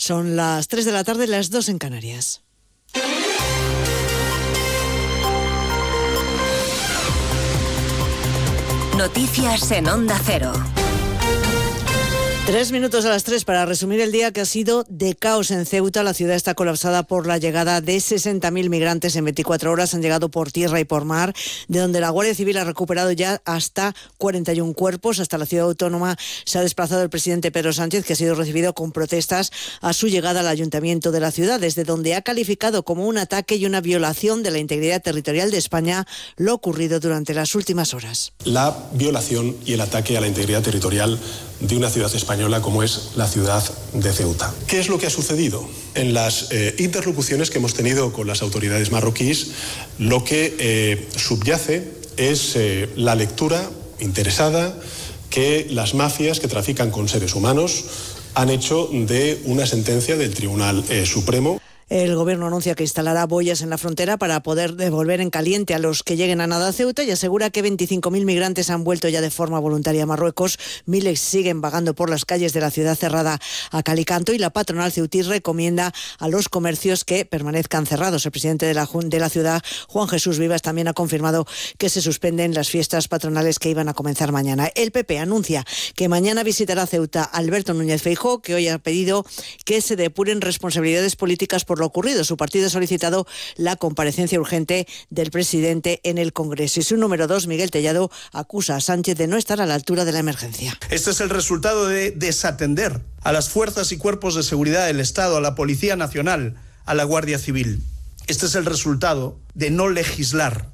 Son las 3 de la tarde, las 2 en Canarias. Noticias en Onda Cero. 3 minutos a las 3 para resumir el día que ha sido de caos en Ceuta. La ciudad está colapsada por la llegada de 60.000 migrantes en 24 horas. Han llegado por tierra y por mar, de donde la Guardia Civil ha recuperado ya hasta 41 cuerpos. Hasta la ciudad autónoma se ha desplazado el presidente Pedro Sánchez, que ha sido recibido con protestas a su llegada al ayuntamiento de la ciudad, desde donde ha calificado como un ataque y una violación de la integridad territorial de España lo ocurrido durante las últimas horas. La violación y el ataque a la integridad territorial de una ciudad española como es la ciudad de Ceuta. ¿Qué es lo que ha sucedido? En las interlocuciones que hemos tenido con las autoridades marroquíes, lo que subyace es la lectura interesada que las mafias que trafican con seres humanos han hecho de una sentencia del Tribunal Supremo. El Gobierno anuncia que instalará boyas en la frontera para poder devolver en caliente a los que lleguen a nado a Ceuta y asegura que 25.000 migrantes han vuelto ya de forma voluntaria a Marruecos. Miles siguen vagando por las calles de la ciudad cerrada a cal y canto y la patronal ceutí recomienda a los comercios que permanezcan cerrados. El presidente de la ciudad, Juan Jesús Vivas, también ha confirmado que se suspenden las fiestas patronales que iban a comenzar mañana. El PP anuncia que mañana visitará Ceuta Alberto Núñez Feijóo, que hoy ha pedido que se depuren responsabilidades políticas por lo ocurrido. Su partido ha solicitado la comparecencia urgente del presidente en el Congreso. Y su número 2, Miguel Tellado, acusa a Sánchez de no estar a la altura de la emergencia. Este es el resultado de desatender a las fuerzas y cuerpos de seguridad del Estado, a la Policía Nacional, a la Guardia Civil. Este es el resultado de no legislar.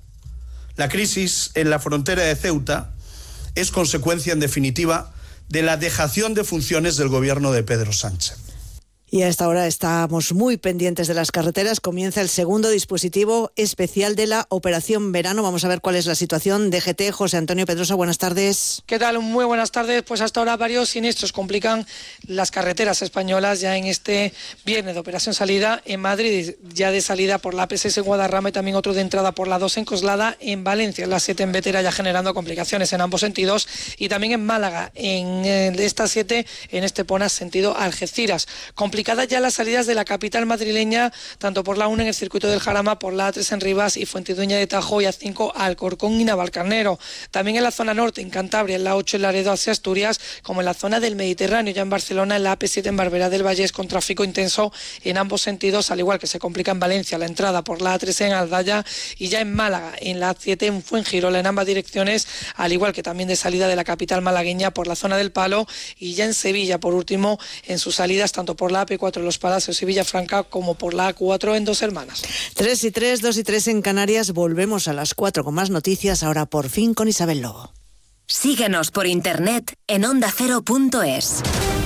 La crisis en la frontera de Ceuta es consecuencia, en definitiva, de la dejación de funciones del gobierno de Pedro Sánchez. Y a esta hora estamos muy pendientes de las carreteras. Comienza el segundo dispositivo especial de la Operación Verano. Vamos a ver cuál es la situación. DGT, José Antonio Pedrosa, buenas tardes. ¿Qué tal? Muy buenas tardes. Pues hasta ahora varios siniestros complican las carreteras españolas ya en este viernes de operación salida en Madrid, ya de salida por la AP6 en Guadarrama y también otro de entrada por la 2 en Coslada, en Valencia, en la 7 en Bétera, ya generando complicaciones en ambos sentidos, y también en Málaga, en esta 7 en Estepona, sentido Algeciras. Complicadas ya las salidas de la capital madrileña, tanto por la 1 en el circuito del Jarama, por la A3 en Rivas y Fuentidueña de Tajo, y A5 Alcorcón y Navalcarnero. También en la zona norte, en Cantabria, en la 8 en Laredo hacia Asturias, como en la zona del Mediterráneo, ya en Barcelona, en la AP7 en Barberá del Vallés, con tráfico intenso en ambos sentidos, al igual que se complica en Valencia la entrada por la A3 en Aldaya, y ya en Málaga, en la A7 en Fuengirola, en ambas direcciones, al igual que también de salida de la capital malagueña por la zona del Palo, y ya en Sevilla, por último, en sus salidas tanto por la AP4 en Los Palacios y Villafranca como por la A4 en Dos Hermanas. 3 y 3, 2 y 3 en Canarias. Volvemos a las 4 con más noticias, ahora por fin con Isabel Lobo. Síguenos por internet en ondacero.es.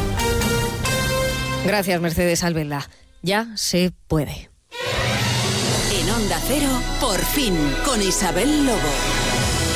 Gracias, Mercedes Albela. Ya se puede. En Onda Cero, por fin, con Isabel Lobo.